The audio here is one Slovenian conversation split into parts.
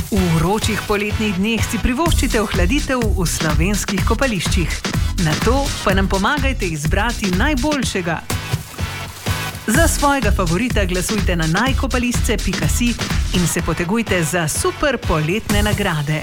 V vročih poletnih dneh si privoščite ohladitev v slovenskih kopališčih. Na to pa nam pomagajte izbrati najboljšega. Za svojega favorita glasujte na najkopališče.si in se potegujte za super poletne nagrade.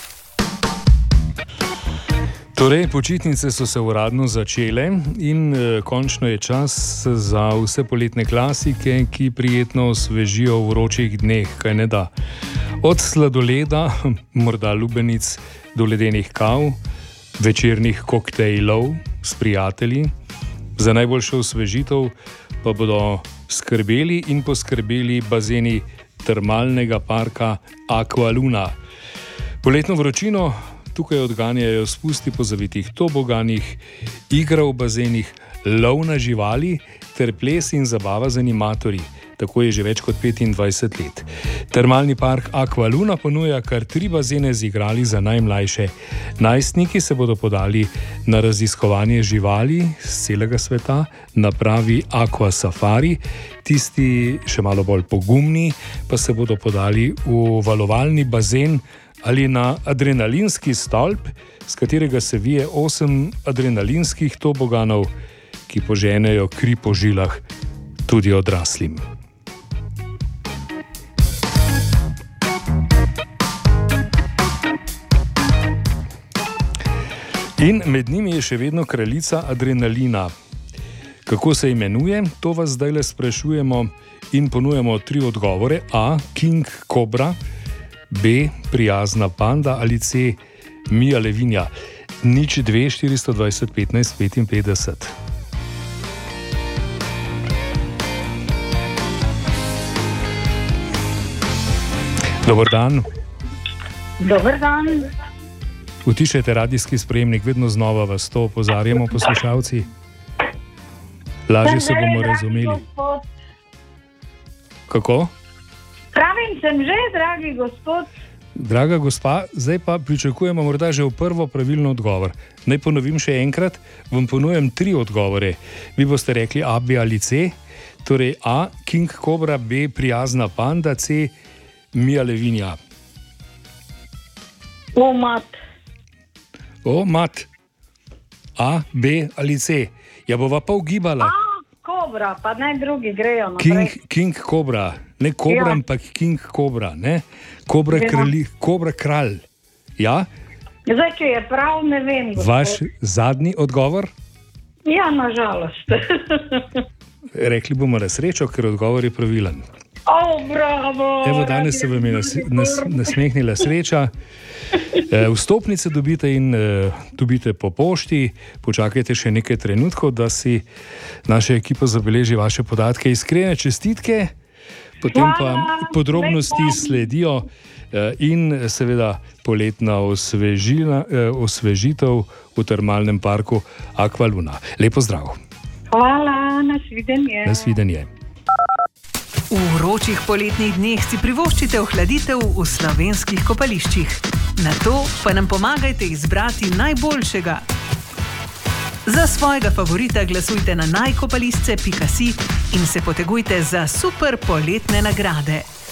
Torej, počitnice so se uradno začele in končno je čas za vse poletne klasike, ki prijetno osvežijo v vročih dneh, kaj ne da. Od sladoleda, morda lubenic, do ledenih kav, večernih koktejlov s prijatelji. Za najboljšo osvežitev pa bodo skrbeli in poskrbeli bazeni termalnega parka Aqualuna. Poletno vročino tukaj odganjajo spusti po zavitih toboganih, igra v bazenih, lov na živali ter ples in zabava z animatorji. Tako je že več kot 25 let. Termalni park Aqualuna ponuja kar 3 bazene z igrali za najmlajše. Najstniki se bodo podali na raziskovanje živali z celega sveta, na pravi aqua safari. Tisti še malo bolj pogumni pa se bodo podali v valovalni bazen ali na adrenalinski stolp, z katerega se vije 8 adrenalinskih toboganov, ki poženejo kri po žilah tudi odraslim. In med njimi je še vedno kraljica adrenalina. Kako se imenuje, to vas zdajle sprašujemo in ponujamo 3 odgovore. A. King Cobra, B. Prijazna panda ali C. Mia Levinja. 02 420 15 55. Dober dan. Dober dan. Utišajte radijski sprejemnik, vedno znova vas to opozarjamo, poslušalci. Lažje se bomo razumeli. Kako? Pravim sem že, dragi gospod. Draga gospa, zdaj pa pričakujemo morda že v prvo pravilno odgovor. Naj ponovim še enkrat, vam ponujem 3 odgovore. Vi boste rekli A, B ali C. Torej A. King Cobra, B. Prijazna panda, C. Mia Levinja. Mat. A, B ali C. Ja, bova pa ugibala. Kobra, pa naj drugi grejo naprej. King Cobra. Ne Kobra, ampak King Cobra. Ne? Kobra kralj. Ja? Zdaj, če je prav, ne vem. Gospod. Vaš zadnji odgovor? Ja, nažalost. Rekli bomo na srečo, ker odgovor je pravilen. Bravo! Evo, danes se vam je nasmehnila sreča. Vstopnice dobite in dobite po pošti. Počakajte še nekaj trenutkov, da si naša ekipa zabeleži vaše podatke. Iskrene čestitke, potem pa podrobnosti sledijo in seveda poletna osvežitev v termalnem parku Aqualuna. Lepo zdrav. Hvala, nasvidenje. Nasvidenje. V vročih poletnih dneh si privoščite ohladitev v slovenskih kopališčih. Na to pa nam pomagajte izbrati najboljšega. Za svojega favorita glasujte na najkopališče.si in se potegujte za super poletne nagrade.